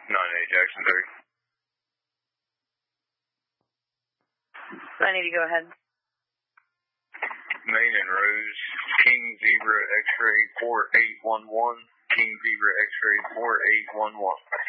98 Jackson 3. 980, go ahead. Main and Rose, King Zebra X-ray 4811, King Zebra X-ray 4811.